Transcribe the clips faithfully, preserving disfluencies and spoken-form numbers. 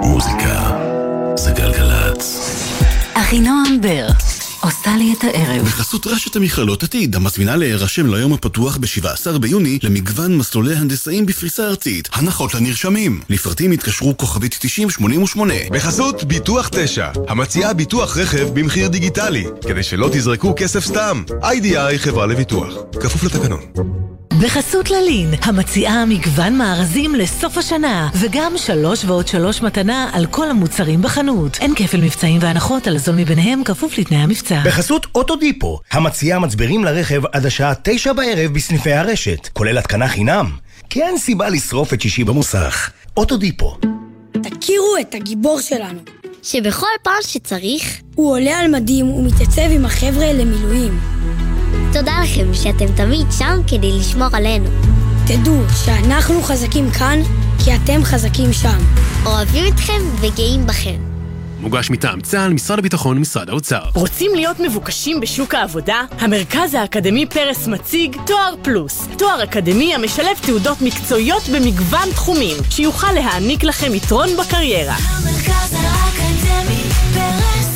מוזיקה זה גלגלץ. אחינועם בר עושה לי את הערב. בחסות רשת המכללות עתיד, המזמינה להירשם ליום הפתוח ב-שבעה עשר ביוני למגוון מסלולי הנדסאים בפריסה ארצית. הנחות לנרשמים. לפרטים התקשרו כוכבית תשעים שמונים ושמונה. בחסות ביטוח תשע, המציעה ביטוח רכב במחיר דיגיטלי, כדי שלא תזרקו כסף סתם. איי די איי חברה לביטוח, כפוף לתקנון. בחסות ללין, המציעה מגוון מארזים לסוף השנה, וגם שלוש ועוד שלוש מתנה על כל המוצרים בחנות. אין כפל מבצעים והנחות על הזול מביניהם, כפוף לתנאי המבצע. בחסות אוטודיפו, המציעה מצברים לרכב עד השעה תשע בערב בסניפי הרשת, כולל התקנה חינם. כי אין סיבה לשרוף את שישי במוסך. אוטודיפו. תכירו את הגיבור שלנו, שבכל פעם שצריך הוא עולה על מדים ומתייצב עם החבר'ה למילואים. תודה לכם שאתם תמיד שם כדי לשמור עלינו. תדעו שאנחנו חזקים כאן כי אתם חזקים שם. אוהבים אתכם וגאים בכם. מוגש מטעם צה"ל, משרד הביטחון ומשרד האוצר. רוצים להיות מבוקשים בשוק העבודה? המרכז האקדמי פרס מציג תואר פלוס. תואר אקדמי המשלב תעודות מקצועיות במגוון תחומים, שיוכל להעניק לכם יתרון בקריירה. המרכז האקדמי פרס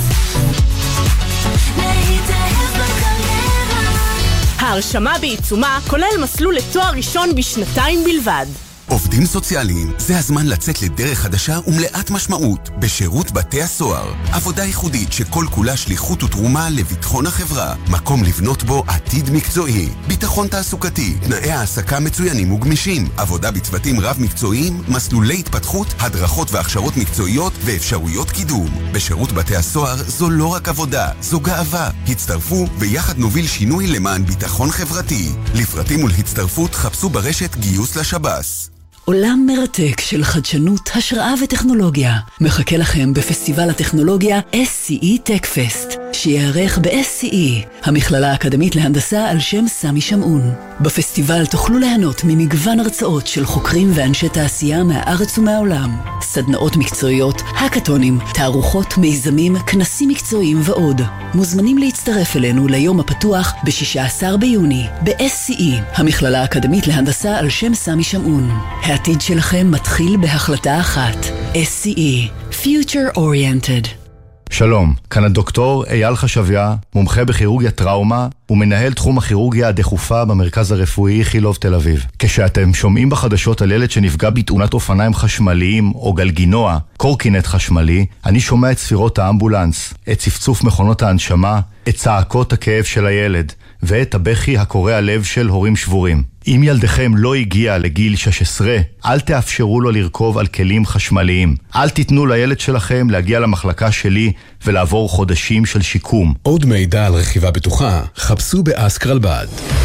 להתאהב בקריירה. ההרשמה בעיצומה כולל מסלול לתואר ראשון בשנתיים בלבד. עובדים סוציאליים, זה הזמן לצאת לדרך חדשה ומלאת משמעות בשירות בתי הסוהר. עבודה ייחודית שכל כולה שליחות ותרומה לביטחון החברה. מקום לבנות בו עתיד מקצועי. ביטחון תעסוקתי, תנאי העסקה מצוינים וגמישים. עבודה בצוותים רב מקצועיים, מסלולי התפתחות, הדרכות והכשרות מקצועיות ואפשרויות קידום. בשירות בתי הסוהר זו לא רק עבודה, זו גאווה. הצטרפו ויחד נוביל שינוי למען ביטחון חברתי. לפרטים ולהצטרפות חפשו ברשת גיוס לשב"ס. עולם מרתק של חדשנות, השראה וטכנולוגיה מחכה לכם בפסטיבל הטכנולוגיה אס סי אי Tech Fest, שיערך ב-אס סי אי, המכללה האקדמית להנדסה על שם סמי שמעון. בפסטיבל תוכלו ליהנות ממגוון הרצאות של חוקרים ואנשי תעשייה מהארץ ומהעולם, סדנאות מקצועיות, הקטונים, תערוכות, מיזמים, כנסים מקצועיים ועוד. מוזמנים להצטרף אלינו ליום הפתוח ב-שישה עשר ביוני ב-אס סי אי, המכללה האקדמית להנדסה על שם סמי שמעון. העתיד שלכם מתחיל בהחלטה אחת. אס סי אי, Future Oriented. שלום, כאן הדוקטור אייל חשביה, מומחה בכירורגיה טראומה ומנהל תחום הכירורגיה הדחופה במרכז הרפואי איכילוב תל אביב. כשאתם שומעים בחדשות על ילד שנפגע בתאונת אופניים חשמליים או גלגינוע, קורקינט חשמלי, אני שומע את ספירות האמבולנס, את צפצוף מכונות ההנשמה, את צעקות הכאב של הילד ואת הבכי הקורע לב של הורים שבורים. אם ילדכם לא הגיע לגיל שש עשרה, אל תאפשרו לו לרכוב על כלים חשמליים. אל תיתנו לילד שלכם להגיע למחלקה שלי ולעבור חודשים של שיקום. עוד מידע על רכיבה בטוחה, חפשו באסק רלב"ד.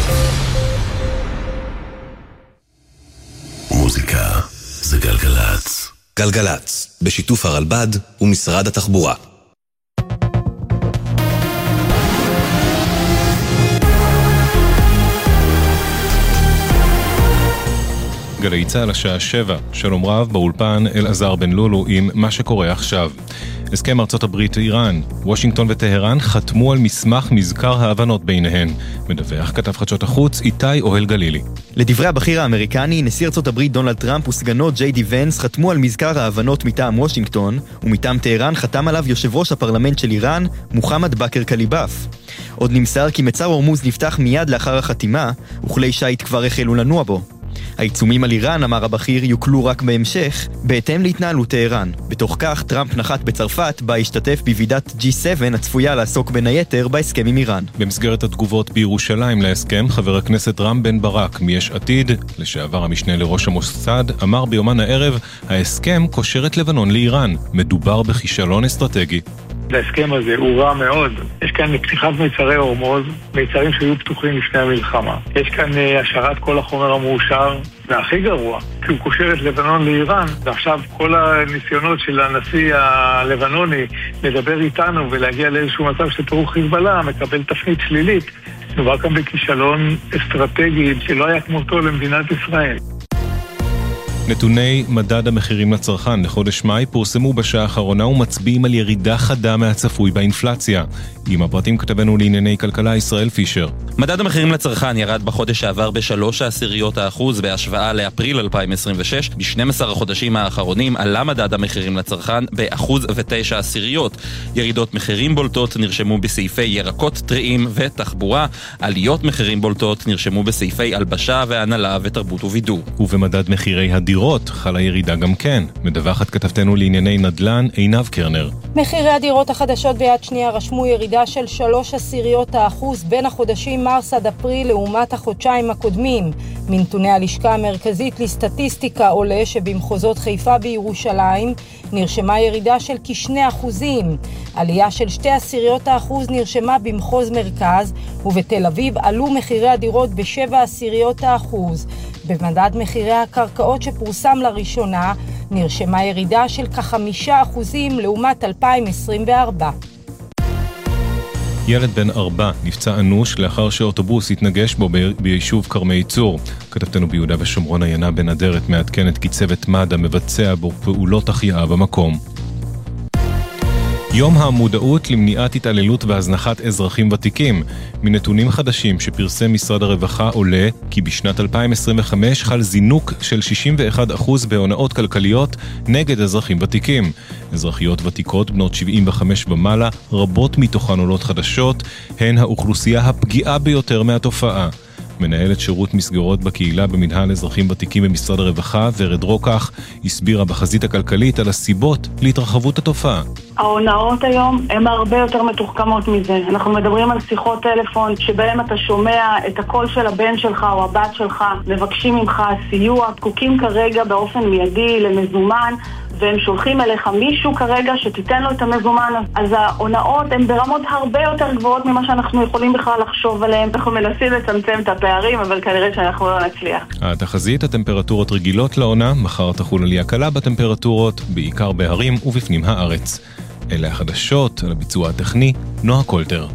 מוזיקה זה גלגלץ. גלגלץ, בשיתוף הרלב"ד ומשרד התחבורה. גלי צהל השעה שבע, שלום רב, באולפן אלעזר בן לולו עם מה שקורה עכשיו. הסכם ארצות הברית ואיראן, וושינגטון וטהרן חתמו על מסמך מזכר ההבנות ביניהן. מדווח כתב חדשות החוץ איתי אוהל גלילי. לדברי הבכיר האמריקני, נשיא ארצות הברית דונלד טראמפ וסגנו ג'יי די ונס חתמו על מזכר ההבנות מטעם וושינגטון, ומטעם טהרן חתם עליו יושב ראש הפרלמנט של איראן, מוחמד בכר קליבאף. עוד נמסר כי מצר הורמוז נפתח מיד לאחר החתימה, וכלי שיט כבר החלו לנוע בו. העיצומים על איראן, אמר הבכיר, יוקלו רק בהמשך, בהתאם להתנהלות טהרן. בתוך כך, טראמפ נחת בצרפת, בה השתתף בוועידת ג'י סבע הצפויה לעסוק בין היתר בהסכם עם איראן. במסגרת התגובות בירושלים להסכם, חבר הכנסת רם בן ברק מיש עתיד, לשעבר המשנה לראש המוסד, אמר ביומן הערב, ההסכם קושר את לבנון לאיראן. מדובר בכישלון אסטרטגי. ההסכם הזה הוא רע מאוד. יש כאן פתיחת מיצרי הורמוז, מיצרים שהיו פתוחים לפני המלחמה. יש כאן השארת כל החומר המאושר, והכי גרוע, כי הוא קושר את לבנון לאיראן, ועכשיו כל הניסיונות של הנשיא הלבנוני לדבר איתנו ולהגיע לאיזשהו מצב של פירוק חיזבאללה, מקבל תפנית שלילית. מדובר כאן בכישלון אסטרטגי שלא היה כמותו למדינת ישראל. נתוני מדד המחירים לצרכן לחודש מאי פורסמו בשעה האחרונה ומצביעים על ירידה חדה מהצפוי באינפלציה. עם הפרטים כתבנו לענייני כלכלה ישראל פישר. מדד המחירים לצרכן ירד בחודש שעבר בשלוש עשיריות האחוז בהשוואה לאפריל אלפיים עשרים ושש. ב-שנים עשר החודשים האחרונים עלה מדד המחירים לצרכן באחוז ותשע עשיריות. ירידות מחירים בולטות נרשמו בסעיפי ירקות טריים ותחבורה. עליות מחירים בולטות נרשמו בסעיפי הלבשה והנהלה ותרבות ובידור. ובמדד מחירי הדירות חלה ירידה גם כן. מדווחת כתבתנו לענייני נדל"ן עינב קרנר. מחירי הדירות החדשות ביד שנייה רשמו ירידה של שלוש עשיריות האחוז בין החודשים מרס עד אפריל לעומת החודשיים הקודמים. מנתוני הלשכה המרכזית לסטטיסטיקה עולה שבמחוזות חיפה בירושלים נרשמה ירידה של כשני אחוזים. עלייה של שתי עשיריות האחוז נרשמה במחוז מרכז, ובתל אביב עלו מחירי הדירות בשבע עשיריות האחוז. במדד מחירי הקרקעות שפורסם לראשונה נרשמה ירידה של כחמישה אחוזים לעומת אלפיים עשרים וארבע. ילד בן ארבע נפצע אנוש לאחר שאוטובוס התנגש בו ביישוב קרמי צור. כתבתנו ביהודה ושומרון עיינה בן אדרת מעדכנת כי צוות מד"א מבצע בו פעולות החייאה במקום. יום המודעות למניעת התעללות והזנחת אזרחים ותיקים. מנתונים חדשים שפרסם משרד הרווחה עולה כי בשנת אלפיים עשרים וחמש חל זינוק של שישים ואחד אחוז בהונאות כלכליות נגד אזרחים ותיקים. אזרחיות ותיקות בנות שבעים וחמש ומעלה, רבות מתוכן עולות חדשות, הן האוכלוסייה הפגיעה ביותר מהתופעה. מנהלת שירות מסגרות בקהילה במנהל אזרחים ותיקים במשרד הרווחה, ורד רוקח, הסבירה בחזית הכלכלית על הסיבות להתרחבות התופעה. ההונאות היום הן הרבה יותר מתוחכמות מזה. אנחנו מדברים על שיחות טלפון שבהם אתה שומע את הקול של הבן שלך או הבת שלך, מבקשים ממך סיוע, זקוקים כרגע באופן מיידי למזומן, והם שולחים אליך מישהו כרגע שתיתן לו את המזומן. אז ההונאות הן ברמות הרבה יותר גבוהות ממה שאנחנו יכולים בכלל לחשוב עליהם. אנחנו מנסים לצמצם את הפערים, אבל כנראה שאנחנו לא נצליח. התחזית, הטמפרטורות רגילות לעונה, מחר תחול עלייה קלה בטמפרטורות, בעיקר בהרים ובפנים הארץ. אלה החדשות על הביצוע הטכני, נועה קולטר.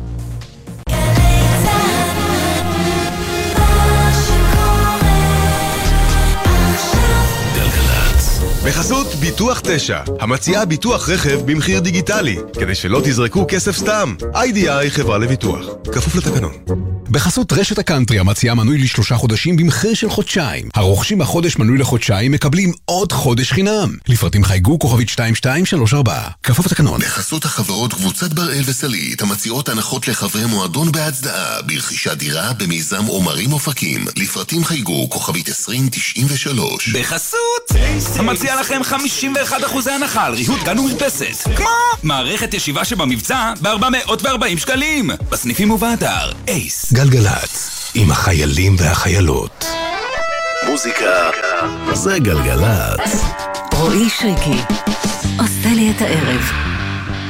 בחסות ביטוח תשע, המציעה ביטוח רכב במחיר דיגיטלי, כדי שלא תזרקו כסף סתם. איי די איי חברה לביטוח, כפוף לתקנון. בחסות רשת הקאנטרי, המציעה מנוי לשלושה חודשים במחיר של חודשיים. הרוכשים החודש מנוי לחודשיים מקבלים עוד חודש חינם. לפרטים חייגו כוכבית שתיים שתיים שלוש ארבע, כפוף לתקנון. בחסות החברות קבוצת בראל וסלית, המציעות הנחות לחברי מועדון בהצדעה ברכישת דירה במיזם עומרים אופקים. לפרטים חייגו כוכבית עשרים תשעים ושלוש. בחסות המציע לכם חמישים ואחד אחוז הנחה על ריהוט גן ומרפסת, כמו מערכת ישיבה שבמבצע ב-ארבע מאות וארבעים שקלים בסניפים ובאתר אייס. גלגלת, עם החיילים והחיילות. מוזיקה זה גלגלת. רועי שריקי עושה לי את הערב.